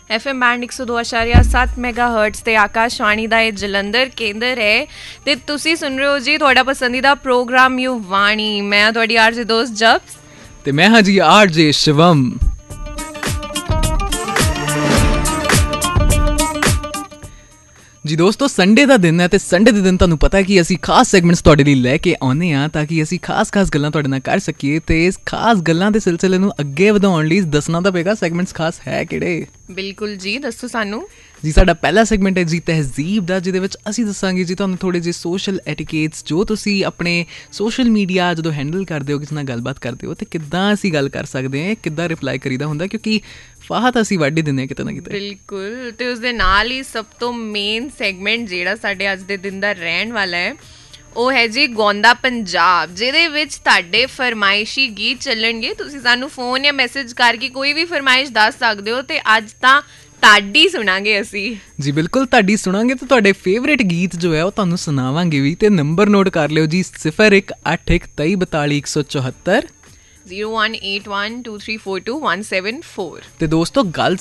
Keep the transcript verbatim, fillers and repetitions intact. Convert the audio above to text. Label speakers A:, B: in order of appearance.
A: F M band एक सौ दो अशारिया सत्त मैगा हर्ट्स ते आकाशवाणी दा ਇਹ ਜਲੰਧਰ ਕੇਂਦਰ ਹੈ ਤੇ ਤੁਸੀਂ ਸੁਣ ਰਹੇ ਹੋ ਜੀ ਤੁਹਾਡਾ ਪਸੰਦੀਦਾ ਪ੍ਰੋਗਰਾਮ ਯੂ ਵਾਣੀ। ਮੈਂ ਤੁਹਾਡੀ ਆਰਜੇ ਦੋਸਤ ਜਬਸ
B: ਤੇ ਮੈਂ ਹਾਂ ਜੀ ਆਰਜੇ ਸ਼ਿਵਮ। ਜੀ ਦੋਸਤੋ, ਸੰਡੇ ਦਾ ਦਿਨ ਹੈ ਤੇ ਸੰਡੇ ਦੇ ਦਿਨ ਤੁਹਾਨੂੰ ਪਤਾ ਹੈ ਕਿ ਅਸੀਂ ਖਾਸ ਸੈਗਮੈਂਟਸ ਤੁਹਾਡੇ ਲਈ ਲੈ ਕੇ ਆਉਂਦੇ ਹਾਂ ਤਾਂ ਕਿ ਅਸੀਂ ਖਾਸ ਖਾਸ ਗੱਲਾਂ ਤੁਹਾਡੇ ਨਾਲ ਕਰ ਸਕੀਏ ਤੇ ਇਸ ਖਾਸ ਗੱਲਾਂ ਦੇ ਸਿਲਸਿਲੇ ਨੂੰ ਅੱਗੇ ਵਧਾਉਣ ਲਈ ਦੱਸਣਾ ਤਾਂ ਪਏਗਾ ਸੈਗਮੈਂਟਸ ਖਾਸ ਹੈ ਕਿਹੜੇ।
A: ਬਿਲਕੁਲ ਜੀ, ਦੱਸੋ ਸਾਨੂੰ।
B: ਜੀ ਸਾਡਾ ਪਹਿਲਾ ਸੈਗਮੈਂਟ ਹੈ ਜੀ ਤਹਿਜ਼ੀਬ ਦਾ, ਜਿਹਦੇ ਵਿੱਚ ਅਸੀਂ ਦੱਸਾਂਗੇ ਜੀ ਤੁਹਾਨੂੰ ਥੋੜ੍ਹੇ ਜਿਹੇ ਸੋਸ਼ਲ ਐਟੀਕੇਟਸ ਜੋ ਤੁਸੀਂ ਆਪਣੇ ਸੋਸ਼ਲ ਮੀਡੀਆ ਜਦੋਂ ਹੈਂਡਲ ਕਰਦੇ ਹੋ, ਕਿਸੇ ਨਾਲ ਗੱਲਬਾਤ ਕਰਦੇ ਹੋ ਤੇ ਕਿੱਦਾਂ ਅਸੀਂ ਗੱਲ ਕਰ ਸਕਦੇ ਹਾਂ, ਕਿੱਦਾਂ ਰਿਪਲਾਈ ਕਰੀਦਾ ਹੁੰਦਾ, ਕਿਉਂਕਿ ਫਾਹਾ ਤਾਂ ਅਸੀਂ ਵੱਢ ਹੀ ਦਿੰਦੇ ਹਾਂ ਕਿਤੇ ਨਾ ਕਿਤੇ।
A: ਬਿਲਕੁਲ, ਤੇ ਉਸਦੇ ਨਾਲ ਹੀ ਸਭ ਤੋਂ ਮੇਨ ਸੈਗਮੈਂਟ ਜਿਹੜਾ ਸਾਡੇ ਅੱਜ ਦੇ ਦਿਨ ਦਾ ਰਹਿਣ ਵਾਲਾ ਹੈ ਉਹ ਹੈ ਜੀ ਗਾਉਂਦਾ ਪੰਜਾਬ, ਜਿਹਦੇ ਵਿੱਚ ਤੁਹਾਡੇ ਫਰਮਾਇਸ਼ੀ ਗੀਤ ਚੱਲਣਗੇ। ਤੁਸੀਂ ਸਾਨੂੰ ਫੋਨ ਜਾਂ ਮੈਸੇਜ ਕਰਕੇ ਕੋਈ ਵੀ ਫਰਮਾਇਸ਼ ਦੱਸ ਸਕਦੇ ਹੋ ਤੇ ਅੱਜ ਤਾਂ ਤੁਹਾਡੀ ਸੁਣਾਂਗੇ ਅਸੀਂ। ਜੀ
B: ਬਿਲਕੁਲ, ਤੁਹਾਡੀ ਸੁਣਾਂਗੇ ਤੇ ਤੁਹਾਡੇ ਫੇਵਰੇਟ ਗੀਤ ਜੋ ਹੈ ਉਹ ਤੁਹਾਨੂੰ ਸੁਣਾਵਾਂਗੇ ਵੀ। ਤੇ ਨੰਬਰ ਨੋਟ ਕਰ ਲਿਓ ਜੀ, ਸਿਫਰ ਇੱਕ ਅੱਠ ਇੱਕ ਤੇਈ ਬਤਾਲੀ ਇੱਕ ਸੌ ਚੁਹੱਤਰ
A: zero one eight one two three four two one seven four.
B: ਤੇ ਦੋਸਤੋ, ਗੱਲ